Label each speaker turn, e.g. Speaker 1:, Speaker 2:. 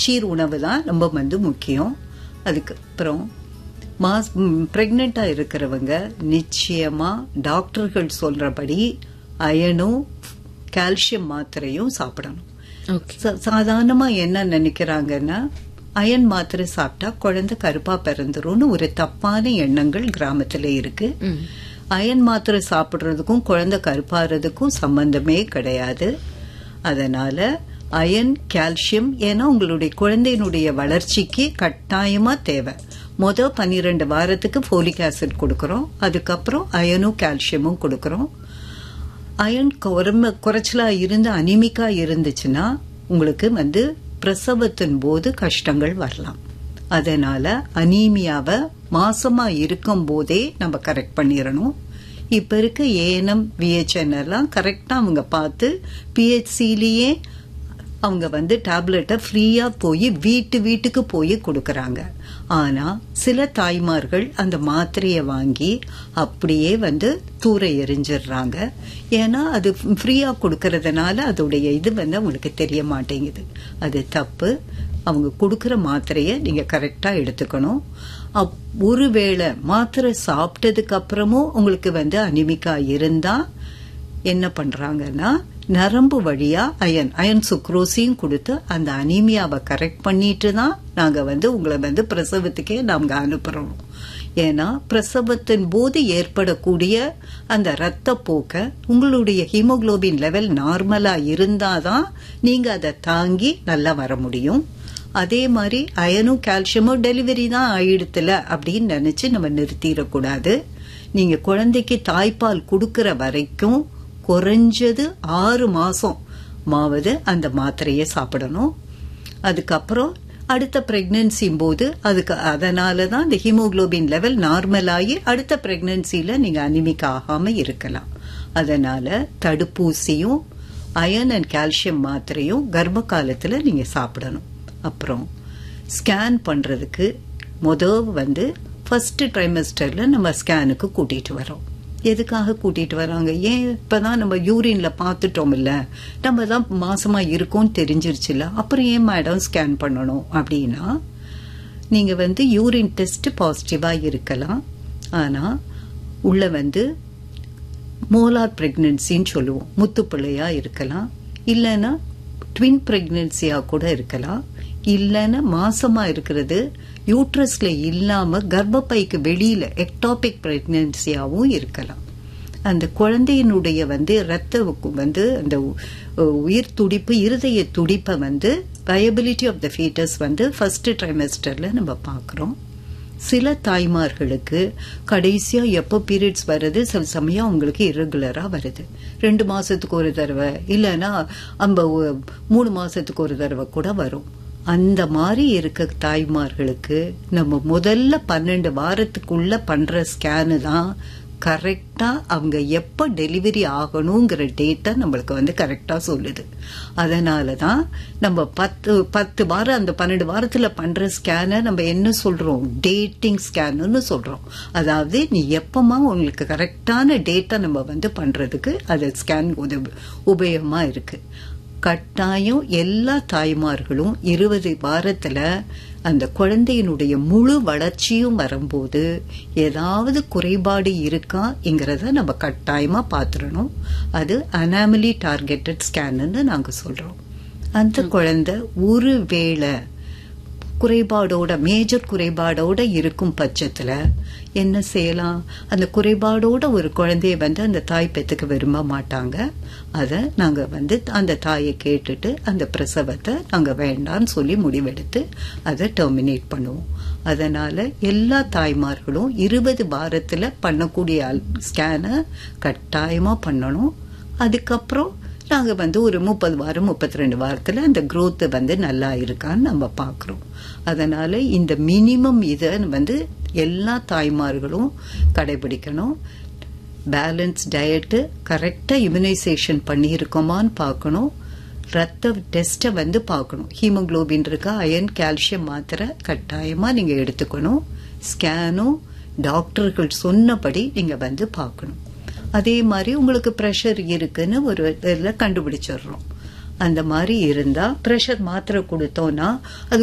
Speaker 1: சமச்சீர் உணவு தான் ரொம்ப வந்து முக்கியம். அதுக்கப்புறம் பிரெக்னெண்டா இருக்கிறவங்க நிச்சயமா டாக்டர்கள் சொல்றபடி அயனும் கால்சியம் மாத்திரையும் சாப்பிடணும். சாதாரணமா என்ன நினைக்கிறாங்கன்னா, அயன் மாத்திரை சாப்பிட்டா குழந்தை கருப்பா பிறந்துரும்னு ஒரு தப்பான எண்ணங்கள் கிராமத்துல இருக்கு. அயன் மாத்திரை சாப்பிடுறதுக்கும் குழந்தை கருப்பாறதுக்கும் சம்பந்தமே கிடையாது. அதனால அயன் கால்சியம் ஏன்னா உங்களுடைய குழந்தையினுடைய வளர்ச்சிக்கு கட்டாயமா தேவை. 12 வாரத்துக்கு ஃபோலிக் ஆசிட் கொடுக்கறோம். அதுக்கப்புறம் அயனும் கால்சியமும் கொடுக்கறோம். அயன் குறைச்சலா இருந்து அனிமிக்கா இருந்துச்சுன்னா உங்களுக்கு வந்து பிரசவத்தின் போது கஷ்டங்கள் வரலாம். அதனால அனீமியாவை மாசமா இருக்கும் போதே நம்ம கரெக்ட் பண்ணிடணும். இப்ப இருக்க ஏஎன்எம் விஹெச்என் எல்லாம் கரெக்டா அவங்க பார்த்து பிஹெச்சிலேயே அவங்க வந்து டேப்லெட்டை ஃப்ரீயா போய் வீட்டுக்கு போய் கொடுக்கறாங்க. ஆனா சில தாய்மார்கள் அந்த மாத்திரையை வாங்கி அப்படியே வந்து தூர எரிஞ்சிடுறாங்க. ஏன்னா அது ஃப்ரீயா கொடுக்கறதுனால அதோடைய இது வந்து அவங்களுக்கு தெரிய மாட்டேங்குது. அது தப்பு. அவங்க கொடுக்கற மாத்திரையை நீங்க கரெக்டா எடுத்துக்கணும். ஒருவேளை மாத்திரை சாப்பிட்டதுக்கு அப்புறமும் உங்களுக்கு வந்து அனிமிக்கா இருந்தா என்ன பண்றாங்கன்னா, நரம்பு வழியா அயன் சுக்ரோசியும் கொடுத்து அந்த அனீமியாவை கரெக்ட் பண்ணிட்டு தான் நாங்க வந்து உங்களை வந்து பிரசவத்துக்கே நாங்க அனுப்புறோம். ஏன்னா பிரசவத்தின் போது ஏற்படக்கூடிய அந்த ரத்த போக்க உங்களுடைய ஹீமோகுளோபின் லெவல் நார்மலா இருந்தாதான் நீங்க அதை தாங்கி நல்லா வர முடியும். அதே மாதிரி அயனும் கால்சியமும் டெலிவரி தான் ஆயிடுத்துல அப்படின்னு நினைச்சு நம்ம நிறுத்திடக்கூடாது. நீங்க குழந்தைக்கு தாய்ப்பால் கொடுக்கற வரைக்கும் குறைஞ்சது 6 மாசமாவது அந்த மாத்திரையை சாப்பிடணும். அதுக்கப்புறம் அடுத்த பிரெக்னன்சி போது அதனாலதான் இந்த ஹீமோகுளோபின் லெவல் நார்மல் ஆகி அடுத்த பிரெக்னன்சில நீங்க அனிமிக் ஆகாம இருக்கலாம். அதனால தடுப்பூசியும் அயன் அண்ட் கால்சியம் மாத்திரையும் கர்ப்ப காலத்துல நீங்க சாப்பிடணும். அப்புறம் ஸ்கேன் பண்றதுக்கு வந்து ஃபர்ஸ்ட் ட்ரைமஸ்டர்ல நம்ம ஸ்கேனுக்கு கூட்டிட்டு வரோம். எதுக்காக கூட்டிட்டு வராங்க? ஏன் இப்பதான் நம்ம யூரின்ல பாத்துட்டோம் இல்ல, நம்ம தான் மாசமா இருக்கோம் தெரிஞ்சிருச்சுல, அப்புறம் ஏன் மேடம் ஸ்கேன் பண்ணணும் அப்படின்னா, நீங்க வந்து யூரின் டெஸ்ட் பாசிட்டிவா இருக்கலாம். ஆனா உள்ள வந்து மோலார் பிரெக்னன்சின்னு சொல்லுவோம், முத்துப்பிள்ளையா இருக்கலாம். இல்லைன்னா ட்வின் பிரெக்னன்சியா கூட இருக்கலாம். இல்லைன்னா மாசமா இருக்கிறது யூட்ரஸ்ல இல்லாம கர்ப்பப்பைக்கு வெளியில எக்டாபிக் பிரெக்னன்சியாவும் இருக்கலாம். அந்த குழந்தையினுடைய வந்து ரத்த வந்து அந்த உயிர் துடிப்பு, இருதய துடிப்பை வந்து வயபிலிட்டி ஆஃப் த ஃபீட்டஸ் வந்து ஃபர்ஸ்ட் ட்ரைமஸ்டர்ல நம்ம பாக்குறோம். சில தாய்மார்களுக்கு கடைசியா எப்போ பீரியட்ஸ் வருது, சில சமயம் அவங்களுக்கு இரெகுலரா வருது. 2 மாசத்துக்கு ஒரு தடவை, இல்லைன்னா 3 மாசத்துக்கு ஒரு தடவை கூட வரும். அந்த மாதிரி இருக்க தாய்மார்களுக்கு நம்ம முதல்ல 12 வாரத்துக்குள்ள பண்ற ஸ்கேனு தான் கரெக்டா அவங்க எப்ப டெலிவரி ஆகணுங்கிற டேட்டா நம்மளுக்கு வந்து கரெக்டா சொல்லுது. அதனாலதான் நம்ம 10 வாரம் அந்த 12 வாரத்துல பண்ற ஸ்கேனை நம்ம என்ன சொல்றோம், டேட்டிங் ஸ்கேன்னு சொல்றோம். அதாவது நீ எப்பமா உங்களுக்கு கரெக்டான டேட்டா நம்ம வந்து பண்றதுக்கு அது ஸ்கேன் உபயோகமா இருக்கு. கட்டாயம் எல்லா தாய்மார்களும் 20 வாரத்துல அந்த குழந்தையினுடைய முழு வளர்ச்சியும் வரும்போது ஏதாவது குறைபாடு இருக்காங்கிறத நம்ம கட்டாயமா பாத்துறணும். அது அனாமலி டார்கெட்டட் ஸ்கேன்னு நாங்க சொல்றோம். அந்த குழந்தை ஒருவேளை குறைபாடோட, மேஜர் குறைபாடோட இருக்கும் பட்சத்துல என்ன செய்யலாம்? அந்த குறைபாடோட ஒரு குழந்தைய வந்து அந்த தாய் பெத்துக்க விரும்ப மாட்டாங்க. அத நாங்க வந்து அந்த தாயை கேட்டுட்டு அந்த பிரசவத்தை நாங்க வேண்டான்னு சொல்லி முடிவெடுத்து அதை டெர்மினேட் பண்ணுவோம். அதனால எல்லா தாய்மார்களும் 20 வாரத்துல பண்ணக்கூடிய ஸ்கேனை கட்டாயமா பண்ணணும். அதுக்கப்புறம் நாங்க வந்து ஒரு 30 வாரம் 32 வாரத்துல அந்த growth வந்து நல்லா இருக்கான்னு நம்ம பாக்குறோம். அதனால இந்த மினிமம் இத வந்து எல்லா தாய்மார்களும் கடைபிடிக்கணும். பேலன்ஸ் டயட், கரெக்டா இம்யூனைசேஷன் பண்ணியிருக்கோமான்னு பார்க்கணும். ரத்த டெஸ்ட்டை வந்து பார்க்கணும். ஹீமோகுளோபின் இருக்கா, அயன் கால்சியம் மாத்திரை கட்டாயமா நீங்க எடுத்துக்கணும். ஸ்கேனும் டாக்டர்கள் சொன்னபடி நீங்க வந்து பார்க்கணும். அதே மாதிரி உங்களுக்கு பிரஷர் இருக்குன்னு ஒரு இதில் கண்டுபிடிச்சிடுறோம். அந்த மாதிரி இருந்தா பிரஷர் மாத்திரை கொடுத்தோம்னா அது